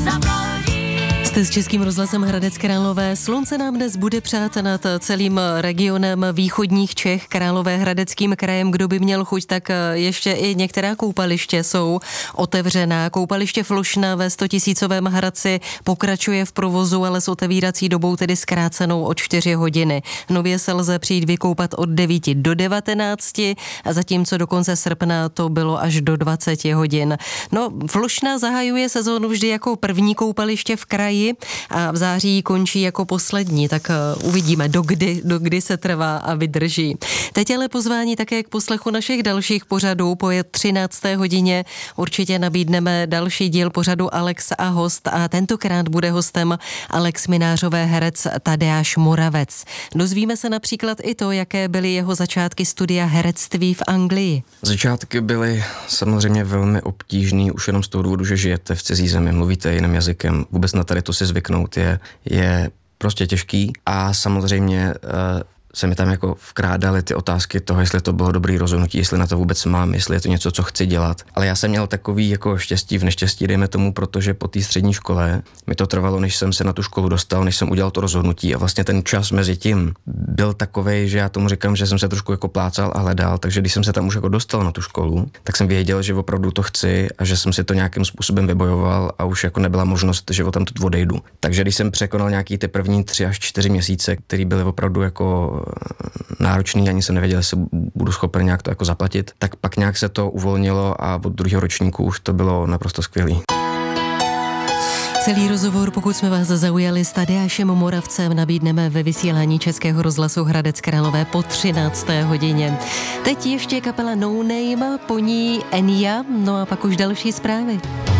Jste s Českým rozhlasem Hradec Králové. Slunce nám dnes bude přát nad celým regionem východních Čech, Královéhradeckým krajem. Kdo by měl chuť, tak ještě i některá koupaliště jsou otevřená. Koupaliště Flošna ve 100 000 Hradci pokračuje v provozu, ale s otevírací dobou tedy zkrácenou o 4 hodiny. Nově se lze přijít vykoupat od 9 do 19 a zatímco do konce srpna to bylo až do 20 hodin. No, Flošna zahajuje sezónu vždy jako první koupaliště v kraji a v září končí jako poslední, tak uvidíme, dokdy se trvá a vydrží. Teď ale pozvání také k poslechu našich dalších pořadů. Po 13. hodině určitě nabídneme další díl pořadu Alex a host a tentokrát bude hostem Alex Minářové herec Tadeáš Moravec. Dozvíme se například i to, jaké byly jeho začátky studia herectví v Anglii. Začátky byly samozřejmě velmi obtížný, už jenom z toho důvodu, že žijete v cizí zemi, mluvíte jiným jazykem, vůbec na tady to si zvyknout je prostě těžký a samozřejmě se mi tam jako vkrádaly ty otázky toho, jestli to bylo dobrý rozhodnutí, jestli na to vůbec mám, jestli je to něco, co chci dělat. Ale já jsem měl takový jako štěstí v neštěstí, dejme tomu, protože po té střední škole mi to trvalo, než jsem se na tu školu dostal, než jsem udělal to rozhodnutí a vlastně ten čas mezi tím byl takovej, že já tomu říkám, že jsem se trošku jako plácal a hledal, takže když jsem se tam už jako dostal na tu školu, tak jsem věděl, že opravdu to chci a že jsem si to nějakým způsobem vybojoval a už jako nebyla možnost, že tam tu odejdu. Takže když jsem překonal nějaký ty první 3 až 4 měsíce, které byly opravdu jako náročný, ani jsem nevěděl, jestli budu schopen nějak to jako zaplatit, tak pak nějak se to uvolnilo a od 2. ročníku už to bylo naprosto skvělý. Celý rozhovor, pokud jsme vás zaujali s Tadeášem Moravcem, nabídneme ve vysílání Českého rozhlasu Hradec Králové po 13. hodině. Teď ještě kapela No Name, po ní Enya, no a pak už další zprávy.